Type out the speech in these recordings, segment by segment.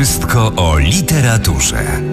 Wszystko o literaturze.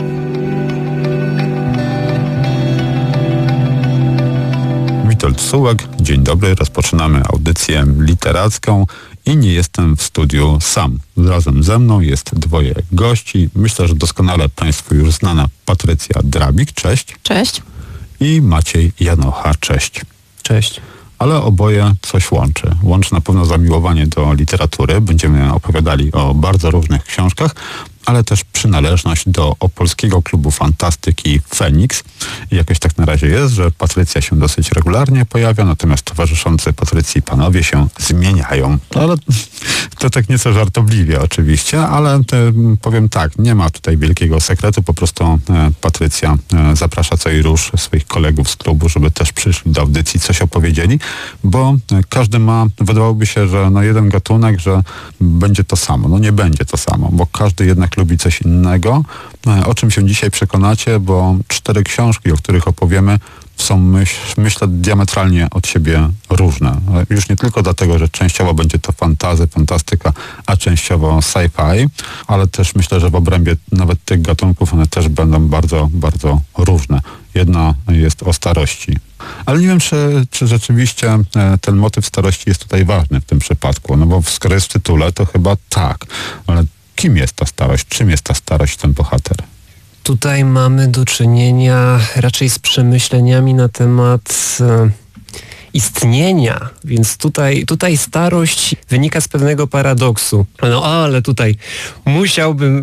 Witold Sułek, dzień dobry, rozpoczynamy audycję literacką i nie jestem w studiu sam. Razem ze mną jest dwoje gości. Myślę, że doskonale Państwu już znana Patrycja Drabik, cześć. Cześć. I Maciej Janocha, cześć. Cześć. Ale oboje coś łączy. Łączy na pewno zamiłowanie do literatury. Będziemy opowiadali o bardzo różnych książkach, ale też przynależność do opolskiego klubu fantastyki Feniks. I jakoś tak na razie jest, że Patrycja się dosyć regularnie pojawia, natomiast towarzyszący Patrycji panowie się zmieniają. Ale to tak nieco żartobliwie oczywiście, ale powiem tak, nie ma tutaj wielkiego sekretu, po prostu Patrycja zaprasza co i róż swoich kolegów z klubu, żeby też przyszli do audycji, coś opowiedzieli, bo każdy ma, wydawałoby się, że jeden gatunek, że będzie to samo. No nie będzie to samo, bo każdy jednak lubi coś innego, o czym się dzisiaj przekonacie, bo 4 książki, o których opowiemy, są myślę diametralnie od siebie różne. Już nie tylko dlatego, że częściowo będzie to fantastyka, a częściowo sci-fi, ale też myślę, że w obrębie nawet tych gatunków one też będą bardzo, bardzo różne. Jedna jest o starości. Ale nie wiem, czy rzeczywiście ten motyw starości jest tutaj ważny w tym przypadku, no bo skoro jest w tytule, to chyba tak, ale kim jest ta starość? Czym jest ta starość, ten bohater? Tutaj mamy do czynienia raczej z przemyśleniami na temat istnienia, więc tutaj starość wynika z pewnego paradoksu. No ale tutaj musiałbym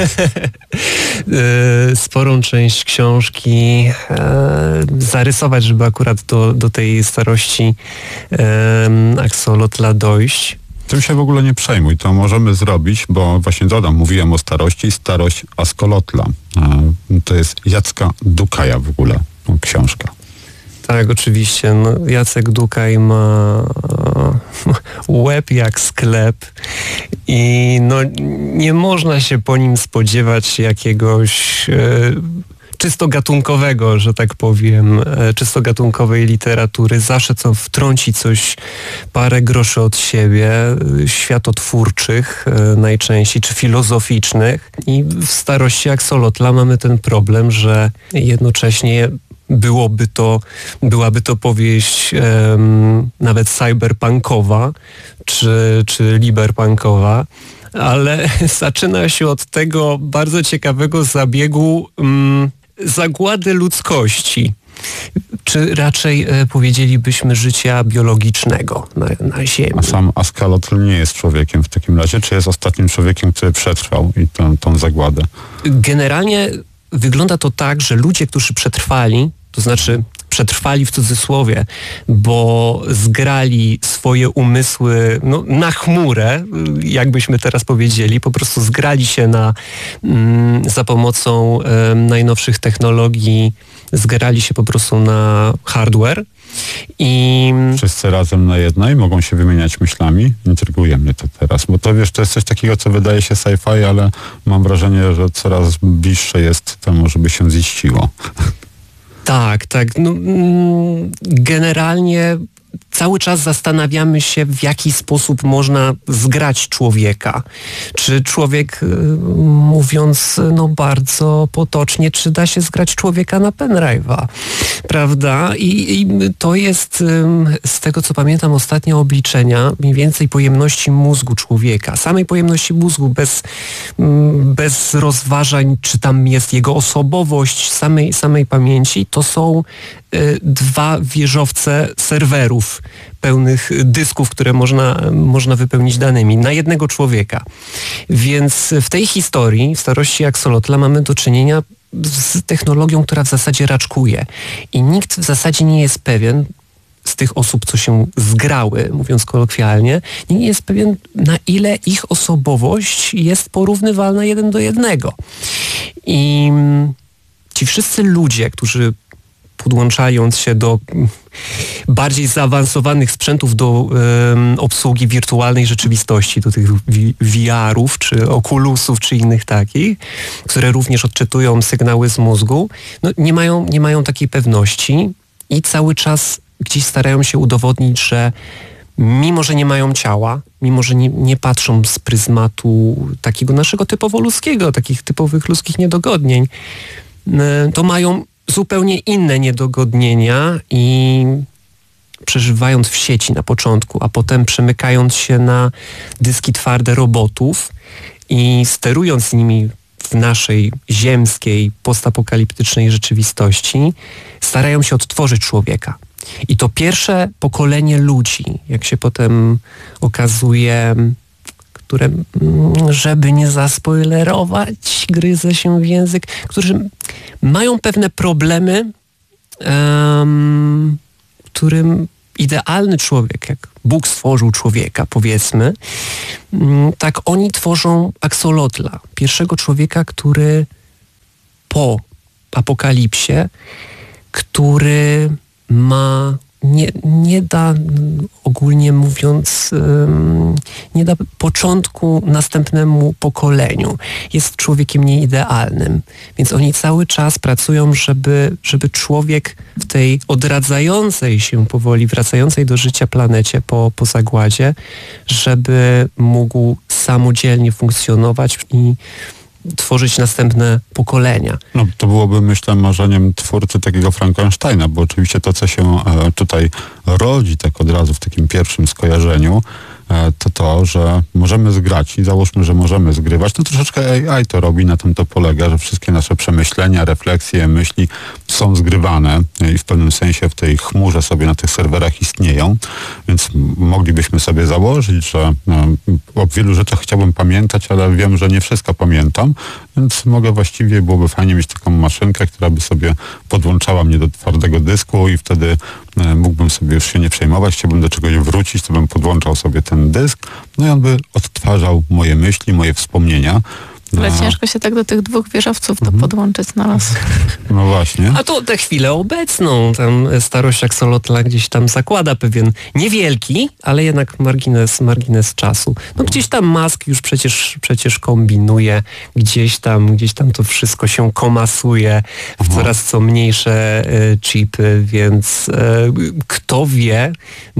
sporą część książki zarysować, żeby akurat do tej starości Axolotla dojść. Tym się w ogóle nie przejmuj, to możemy zrobić, bo właśnie mówiłem o starości, starość Axolotla. To jest Jacka Dukaja w ogóle książka. Tak, oczywiście. Jacek Dukaj ma łeb jak sklep i nie można się po nim spodziewać jakiegoś czysto gatunkowego, że tak powiem, czysto gatunkowej literatury. Zawsze co wtrąci coś, parę groszy od siebie, światotwórczych najczęściej, czy filozoficznych. I w starości Axolotla mamy ten problem, że jednocześnie byłaby to powieść nawet cyberpunkowa, czy liberpunkowa, ale zaczyna się od tego bardzo ciekawego zabiegu zagłady ludzkości, czy raczej powiedzielibyśmy życia biologicznego na Ziemi. A sam Axolotl nie jest człowiekiem w takim razie, czy jest ostatnim człowiekiem, który przetrwał i tą zagładę? Generalnie wygląda to tak, że ludzie, którzy przetrwali, to znaczy przetrwali w cudzysłowie, bo zgrali swoje umysły na chmurę, jakbyśmy teraz powiedzieli, po prostu zgrali się za pomocą najnowszych technologii, zgrali się po prostu na hardware. I wszyscy razem na jednej mogą się wymieniać myślami. Intryguje mnie to teraz, bo to to jest coś takiego, co wydaje się sci-fi, ale mam wrażenie, że coraz bliższe jest temu, żeby się ziściło. Tak. Generalnie cały czas zastanawiamy się, w jaki sposób można zgrać człowieka. Czy człowiek, mówiąc bardzo potocznie, czy da się zgrać człowieka na pendrive'a, prawda? I to jest, z tego co pamiętam, ostatnie obliczenia mniej więcej pojemności mózgu człowieka. Samej pojemności mózgu, bez rozważań, czy tam jest jego osobowość, samej pamięci, to są 2 wieżowce serwerów pełnych dysków, które można wypełnić danymi na jednego człowieka. Więc w tej historii, w starości Axolotla, mamy do czynienia z technologią, która w zasadzie raczkuje. I nikt w zasadzie nie jest pewien, z tych osób, co się zgrały, mówiąc kolokwialnie, nie jest pewien, na ile ich osobowość jest porównywalna 1 do 1. I ci wszyscy ludzie, którzy podłączając się do bardziej zaawansowanych sprzętów do obsługi wirtualnej rzeczywistości, do tych VR-ów, czy Oculusów, czy innych takich, które również odczytują sygnały z mózgu, nie mają takiej pewności i cały czas gdzieś starają się udowodnić, że mimo że nie mają ciała, mimo że nie patrzą z pryzmatu takiego naszego typowo ludzkiego, takich typowych ludzkich niedogodnień, to mają zupełnie inne niedogodnienia i przeżywając w sieci na początku, a potem przemykając się na dyski twarde robotów i sterując nimi w naszej ziemskiej, postapokaliptycznej rzeczywistości, starają się odtworzyć człowieka. I to pierwsze pokolenie ludzi, jak się potem okazuje, które, żeby nie zaspoilerować, gryzę się w język, którzy mają pewne problemy, którym idealny człowiek, jak Bóg stworzył człowieka, powiedzmy, tak oni tworzą aksolotla, pierwszego człowieka, który po apokalipsie, który nie da, ogólnie mówiąc, nie da początku następnemu pokoleniu. Jest człowiekiem nieidealnym. Więc oni cały czas pracują, żeby człowiek w tej odradzającej się powoli, wracającej do życia planecie po zagładzie, żeby mógł samodzielnie funkcjonować i tworzyć następne pokolenia. No, to byłoby, myślę, marzeniem twórcy takiego Frankensteina, bo oczywiście to, co się tutaj rodzi tak od razu w takim pierwszym skojarzeniu, to, że możemy zgrać i załóżmy, że możemy zgrywać. No troszeczkę AI to robi, na tym to polega, że wszystkie nasze przemyślenia, refleksje, myśli są zgrywane i w pewnym sensie w tej chmurze sobie na tych serwerach istnieją, więc moglibyśmy sobie założyć, że o wielu rzeczach chciałbym pamiętać, ale wiem, że nie wszystko pamiętam, więc właściwie byłoby fajnie mieć taką maszynkę, która by sobie podłączała mnie do twardego dysku i wtedy mógłbym sobie już się nie przejmować, chciałbym do czegoś wrócić, to bym podłączał sobie ten dysk, no i on by odtwarzał moje myśli, moje wspomnienia. Ale ciężko się tak do tych dwóch wieżowców to podłączyć na raz. No właśnie. A to tę chwilę obecną, tam starość aksolotla gdzieś tam zakłada pewien niewielki, ale jednak margines czasu. No gdzieś tam Musk już przecież kombinuje, gdzieś tam to wszystko się komasuje w coraz co mniejsze chipy, więc kto wie,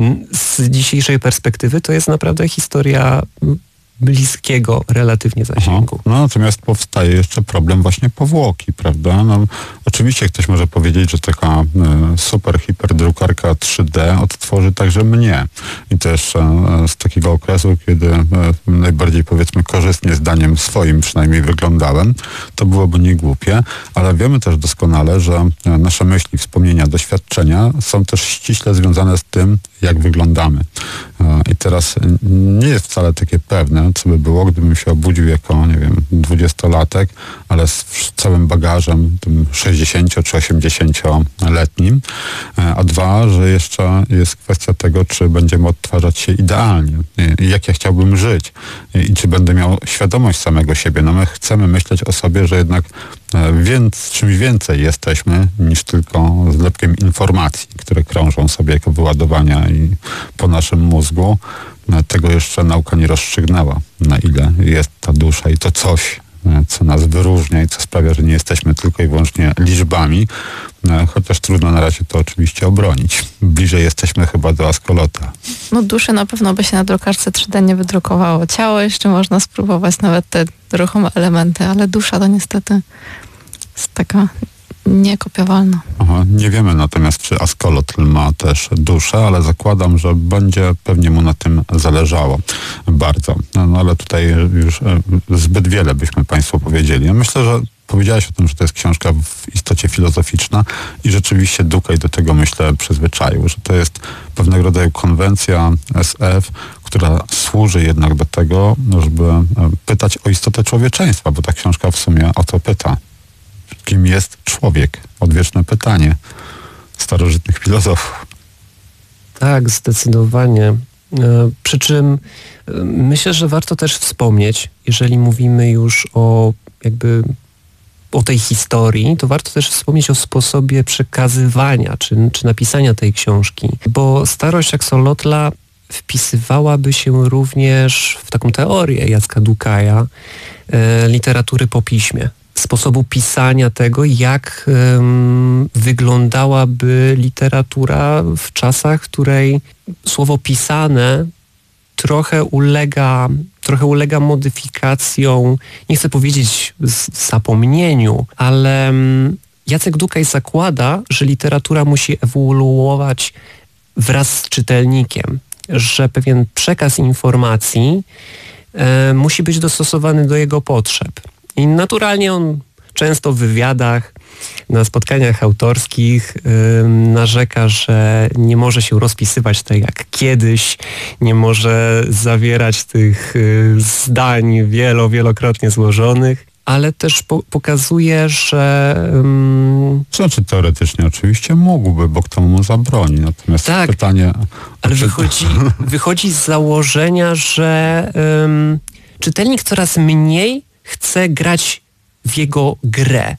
z dzisiejszej perspektywy to jest naprawdę historia bliskiego relatywnie zasięgu. No, natomiast powstaje jeszcze problem właśnie powłoki, prawda? No, oczywiście ktoś może powiedzieć, że taka super hiperdrukarka 3D odtworzy także mnie. I też z takiego okresu, kiedy najbardziej, powiedzmy, korzystnie zdaniem swoim przynajmniej wyglądałem, to byłoby niegłupie, ale wiemy też doskonale, że nasze myśli, wspomnienia, doświadczenia są też ściśle związane z tym, jak wyglądamy. I teraz nie jest wcale takie pewne, co by było, gdybym się obudził jako, nie wiem, 20-latek, ale z całym bagażem, tym 60 czy 80-letnim. A dwa, że jeszcze jest kwestia tego, czy będziemy odtwarzać się idealnie. I jak ja chciałbym żyć. I czy będę miał świadomość samego siebie. No my chcemy myśleć o sobie, że jednak czymś więcej jesteśmy niż tylko zlepkiem informacji, które krążą sobie jako wyładowania i po naszym mózgu. Tego jeszcze nauka nie rozstrzygnęła, na ile jest ta dusza i to coś, co nas wyróżnia i co sprawia, że nie jesteśmy tylko i wyłącznie liczbami, chociaż trudno na razie to oczywiście obronić. Bliżej jesteśmy chyba do askolota. No duszy na pewno by się na drukarce 3D nie wydrukowało. Ciało jeszcze można spróbować, nawet te ruchome elementy, ale dusza to niestety jest taka niekopiowalna. Nie wiemy natomiast, czy askolotl ma też duszę, ale zakładam, że będzie pewnie mu na tym zależało bardzo. No ale tutaj już zbyt wiele byśmy Państwu powiedzieli. Myślę, że powiedziałeś o tym, że to jest książka w istocie filozoficzna i rzeczywiście Dukaj do tego, myślę, przyzwyczaił, że to jest pewnego rodzaju konwencja SF, która służy jednak do tego, żeby pytać o istotę człowieczeństwa, bo ta książka w sumie o to pyta. Kim jest człowiek? Odwieczne pytanie starożytnych filozofów. Tak, zdecydowanie. Przy czym myślę, że warto też wspomnieć, jeżeli mówimy już o tej historii, to warto też wspomnieć o sposobie przekazywania czy napisania tej książki, bo starość aksolotla wpisywałaby się również w taką teorię Jacka Dukaja literatury po piśmie. sposobu pisania tego, jak wyglądałaby literatura w czasach, w której słowo pisane trochę ulega modyfikacjom, nie chcę powiedzieć zapomnieniu, ale Jacek Dukaj zakłada, że literatura musi ewoluować wraz z czytelnikiem, że pewien przekaz informacji musi być dostosowany do jego potrzeb. I naturalnie on często w wywiadach, na spotkaniach autorskich narzeka, że nie może się rozpisywać tak jak kiedyś, nie może zawierać tych zdań wielokrotnie złożonych, ale też pokazuje, że... Znaczy teoretycznie oczywiście mógłby, bo kto mu zabroni. Natomiast tak, pytanie... ale wychodzi z założenia, że czytelnik coraz mniej chce grać w jego grę.